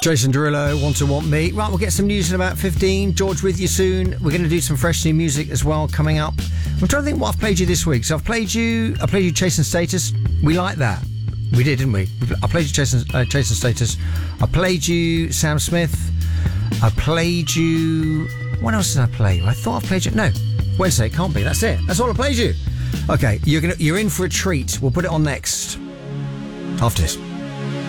Jason Derulo, Want to Want Me. Right, we'll get some news in about 15. George with you soon. We're going to do some fresh new music as well coming up. I'm trying to think what I've played you this week. So I played you Chasing Status. We like that. We did, didn't we? I played you Chasing Status. I played you Sam Smith. I played you... What else did I play? I thought I played you... No, Wednesday. It can't be. That's it. That's all I played you. Okay, you're in for a treat. We'll put it on next. After this.